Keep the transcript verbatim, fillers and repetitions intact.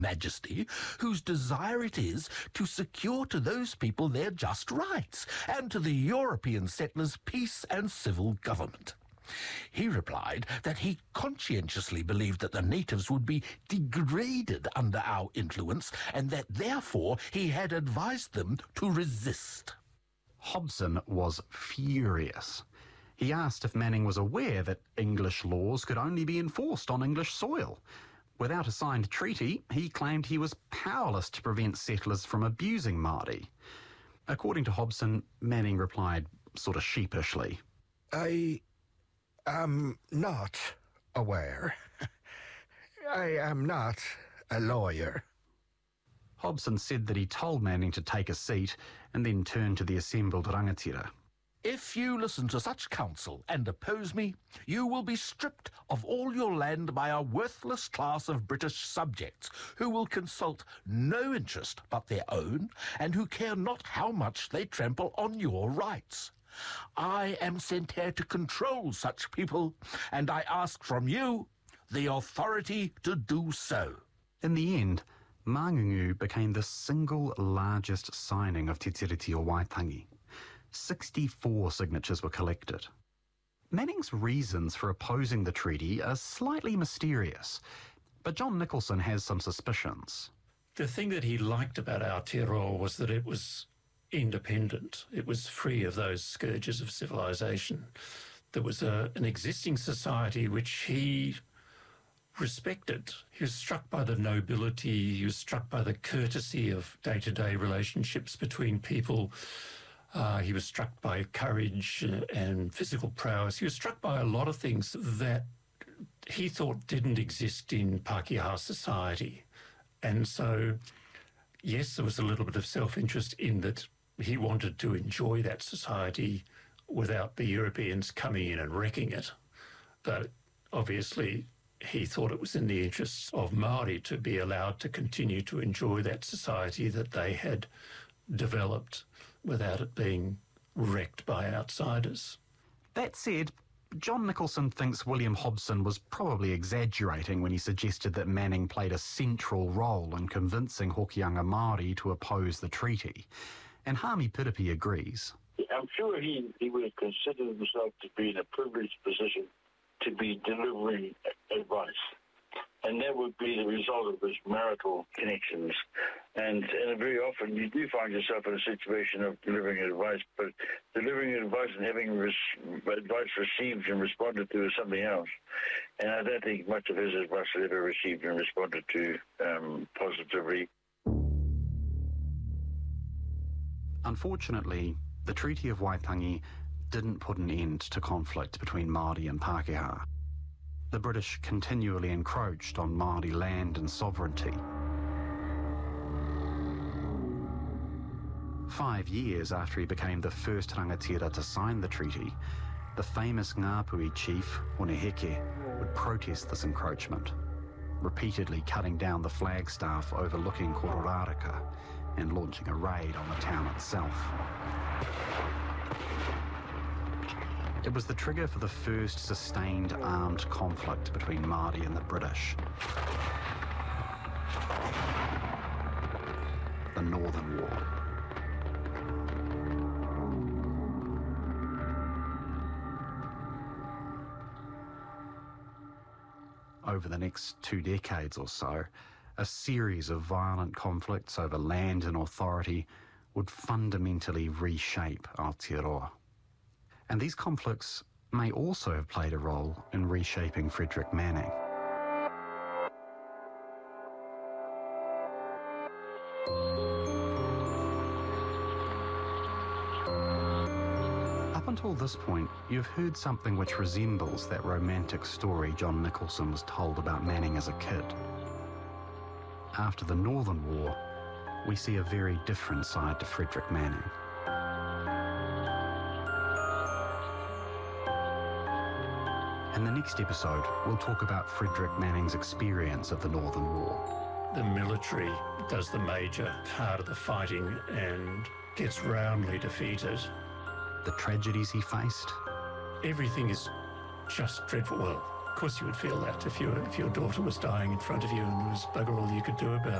Majesty, whose desire it is to secure to those people their just rights, and to the European settlers peace and civil government. He replied that he conscientiously believed that the natives would be degraded under our influence, and that therefore he had advised them to resist. Hobson was furious. He asked if Manning was aware that English laws could only be enforced on English soil. Without a signed treaty, he claimed he was powerless to prevent settlers from abusing Māori. According to Hobson, Manning replied sort of sheepishly, I am not aware. I am not a lawyer. Hobson said that he told Manning to take a seat and then turned to the assembled rangatira. If you listen to such counsel and oppose me, you will be stripped of all your land by a worthless class of British subjects who will consult no interest but their own and who care not how much they trample on your rights. I am sent here to control such people, and I ask from you the authority to do so. In the end, Mangungu became the single largest signing of Te Tiriti o Waitangi. sixty-four signatures were collected. Manning's reasons for opposing the treaty are slightly mysterious, but John Nicholson has some suspicions. The thing that he liked about Aotearoa was that it was independent. It was free of those scourges of civilization. There was a, an existing society which he respected. He was struck by the nobility, he was struck by the courtesy of day-to-day relationships between people. Uh, he was struck by courage and physical prowess. He was struck by a lot of things that he thought didn't exist in Pākehā society. And so, yes, there was a little bit of self-interest in that he wanted to enjoy that society without the Europeans coming in and wrecking it. But obviously, he thought it was in the interests of Māori to be allowed to continue to enjoy that society that they had developed without it being wrecked by outsiders. That said, John Nicholson thinks William Hobson was probably exaggerating when he suggested that Manning played a central role in convincing Hokianga Māori to oppose the treaty. And Hami Piripi agrees. I'm sure he, he would have considered himself to be in a privileged position to be delivering advice. And that would be the result of his marital connections. And, and very often you do find yourself in a situation of delivering advice, but delivering advice and having res- advice received and responded to is something else. And I don't think much of his advice was ever received and responded to um, positively. Unfortunately, the Treaty of Waitangi didn't put an end to conflict between Māori and Pākehā. The British continually encroached on Māori land and sovereignty. Five years after he became the first rangatira to sign the treaty, the famous Ngāpuhi chief, Oneheke, would protest this encroachment, repeatedly cutting down the flagstaff overlooking Kororareka and launching a raid on the town itself. It was the trigger for the first sustained armed conflict between Māori and the British. The Northern War. Over the next two decades or so, a series of violent conflicts over land and authority would fundamentally reshape Aotearoa. And these conflicts may also have played a role in reshaping Frederick Manning. Up until this point, you've heard something which resembles that romantic story John Nicholson was told about Manning as a kid. After the Northern War, we see a very different side to Frederick Manning. In the next episode, we'll talk about Frederick Manning's experience of the Northern War. The military does the major part of the fighting and gets roundly defeated. The tragedies he faced. Everything is just dreadful. Well, Of course you would feel that if your, if your daughter was dying in front of you and there was bugger all you could do about it.